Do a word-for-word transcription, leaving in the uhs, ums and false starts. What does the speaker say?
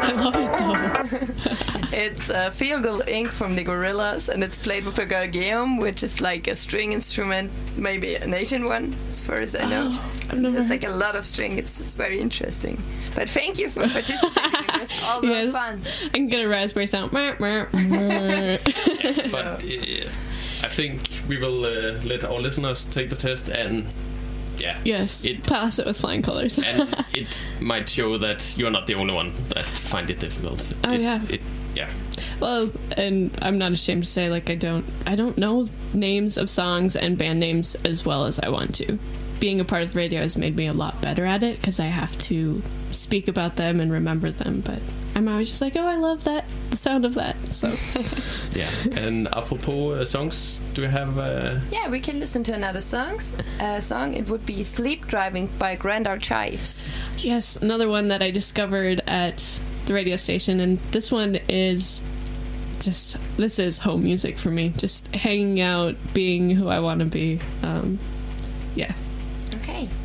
I love it though. It's uh, Feel Good Incorporated from the Gorillaz, and it's played with a gargeum, which is like a string instrument, maybe an Asian one, as far as I know. Oh, I've never There's heard. like a lot of string. It's it's very interesting. But thank you for participating. It was all the Yes. fun. I can get a raspberry sound. Mer, mer, mer. But uh, I think we will uh, let our listeners take the test, and yeah, Yes, it pass it with flying colors. and it might show that you're not the only one that find it difficult. Oh, It- yeah. it, yeah. Well, and I'm not ashamed to say, like, I don't, I don't know names of songs and band names as well as I want to. Being a part of radio has made me a lot better at it because I have to speak about them and remember them. But I'm always just like, oh, I love that, the sound of that. So Yeah, and apropos uh, songs, do we have? Uh, Yeah, we can listen to another songs. Uh, song. It would be "Sleep Driving" by Grand Archives. yes, another one that I discovered at the radio station, and this one is just, this is home music for me. Just hanging out, being who I want to be. Um, yeah. Okay.